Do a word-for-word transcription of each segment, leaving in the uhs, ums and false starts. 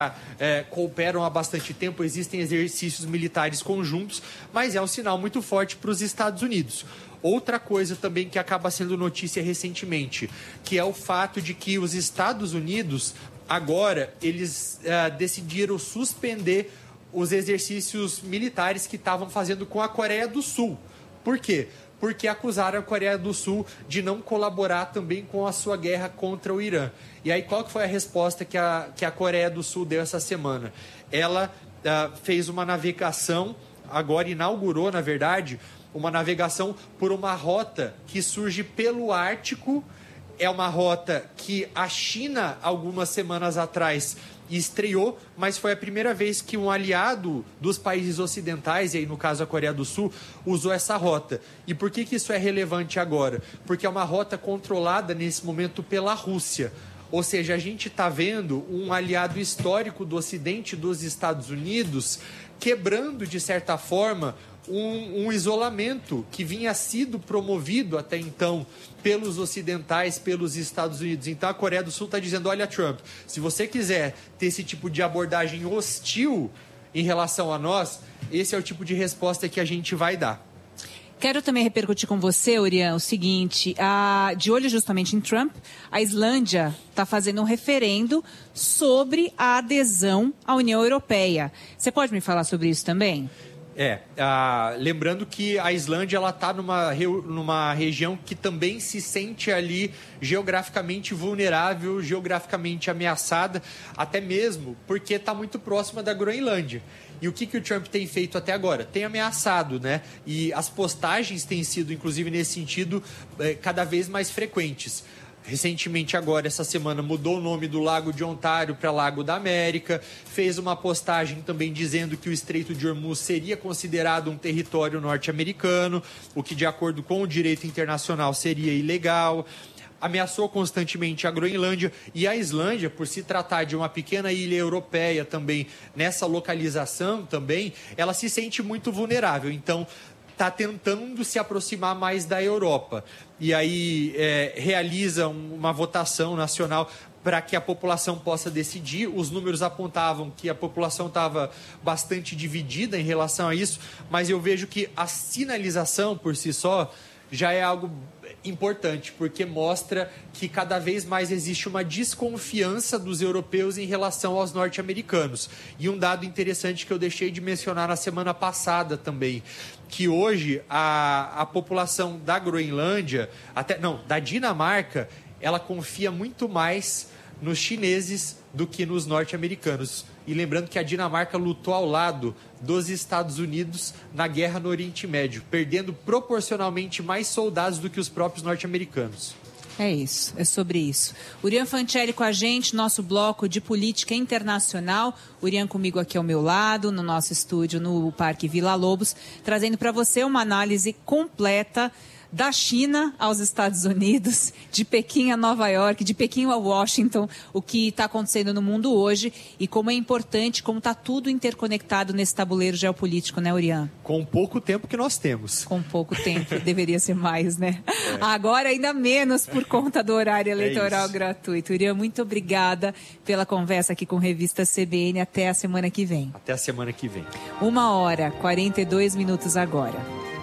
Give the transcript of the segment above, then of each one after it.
É, cooperam há bastante tempo, existem exercícios militares conjuntos, mas é um sinal muito forte para os Estados Unidos. Outra coisa também que acaba sendo notícia recentemente, que é o fato de que os Estados Unidos, agora, eles uh, decidiram suspender os exercícios militares que estavam fazendo com a Coreia do Sul. Por quê? Porque acusaram a Coreia do Sul de não colaborar também com a sua guerra contra o Irã. E aí, qual que foi a resposta que a, que a Coreia do Sul deu essa semana? Ela uh, fez uma navegação, agora inaugurou, na verdade, uma navegação por uma rota que surge pelo Ártico. É uma rota que a China, algumas semanas atrás, estreou, mas foi a primeira vez que um aliado dos países ocidentais, e aí no caso a Coreia do Sul, usou essa rota. E por que que isso é relevante agora? Porque é uma rota controlada nesse momento pela Rússia. Ou seja, a gente está vendo um aliado histórico do Ocidente, dos Estados Unidos, quebrando, de certa forma, um, um isolamento que vinha sido promovido até então pelos ocidentais, pelos Estados Unidos. Então a Coreia do Sul está dizendo, olha, Trump, se você quiser ter esse tipo de abordagem hostil em relação a nós, esse é o tipo de resposta que a gente vai dar. Quero também repercutir com você, Orian, o seguinte, a, de olho justamente em Trump, a Islândia está fazendo um referendo sobre a adesão à União Europeia. Você pode me falar sobre isso também? É, ah, lembrando que a Islândia está numa, numa região que também se sente ali geograficamente vulnerável, geograficamente ameaçada, até mesmo porque está muito próxima da Groenlândia. E o que, que o Trump tem feito até agora? Tem ameaçado, né? E as postagens têm sido, inclusive nesse sentido, eh, cada vez mais frequentes. Recentemente, agora, essa semana, mudou o nome do Lago de Ontário para Lago da América, fez uma postagem também dizendo que o Estreito de Hormuz seria considerado um território norte-americano, o que, de acordo com o direito internacional, seria ilegal. Ameaçou constantemente a Groenlândia e a Islândia, por se tratar de uma pequena ilha europeia também, nessa localização também, ela se sente muito vulnerável. Então, está tentando se aproximar mais da Europa. E aí é, realiza uma votação nacional para que a população possa decidir. Os números apontavam que a população estava bastante dividida em relação a isso, mas eu vejo que a sinalização por si só já é algo importante, porque mostra que cada vez mais existe uma desconfiança dos europeus em relação aos norte-americanos. E um dado interessante que eu deixei de mencionar na semana passada também, que hoje a, a população da Groenlândia, até não, da Dinamarca, ela confia muito mais nos chineses do que nos norte-americanos. E lembrando que a Dinamarca lutou ao lado dos Estados Unidos na guerra no Oriente Médio, perdendo proporcionalmente mais soldados do que os próprios norte-americanos. É isso, é sobre isso. Urian Fancelli com a gente, nosso bloco de política internacional. Urian comigo aqui ao meu lado, no nosso estúdio no Parque Vila Lobos, trazendo para você uma análise completa da China aos Estados Unidos, de Pequim a Nova York, de Pequim a Washington, o que está acontecendo no mundo hoje e como é importante, como está tudo interconectado nesse tabuleiro geopolítico, né, Urian? Com pouco tempo que nós temos. Com pouco tempo, deveria ser mais, né? É. Agora ainda menos por conta do horário eleitoral é gratuito. Urian, muito obrigada pela conversa aqui com a Revista C B N. Até a semana que vem. Até a semana que vem. Uma hora, quarenta e dois minutos agora.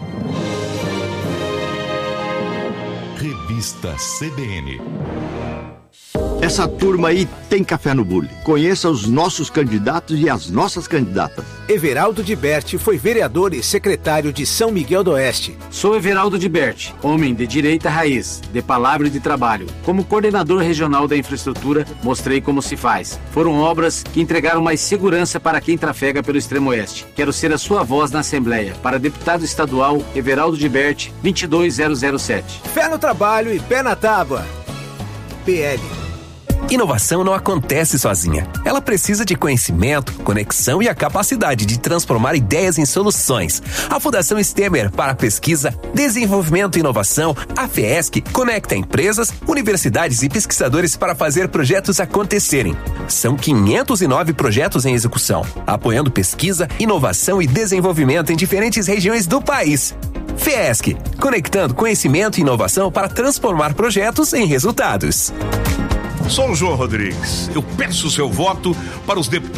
Revista C B N. Essa turma aí tem café no bule. Conheça os nossos candidatos e as nossas candidatas. Everaldo de Berti foi vereador e secretário de São Miguel do Oeste. Sou Everaldo de Berti, homem de direita raiz, de palavra e de trabalho. Como coordenador regional da infraestrutura, mostrei como se faz. Foram obras que entregaram mais segurança para quem trafega pelo extremo oeste. Quero ser a sua voz na Assembleia. Para deputado estadual, Everaldo de Berti, vinte e dois zero zero sete. Fé no trabalho e pé na tábua. P L. Inovação não acontece sozinha. Ela precisa de conhecimento, conexão e a capacidade de transformar ideias em soluções. A Fundação Stemer para Pesquisa, Desenvolvimento e Inovação, a FESC, conecta empresas, universidades e pesquisadores para fazer projetos acontecerem. São quinhentos e nove projetos em execução, apoiando pesquisa, inovação e desenvolvimento em diferentes regiões do país. FESC, conectando conhecimento e inovação para transformar projetos em resultados. Sou o João Rodrigues. Eu peço seu voto para os deputados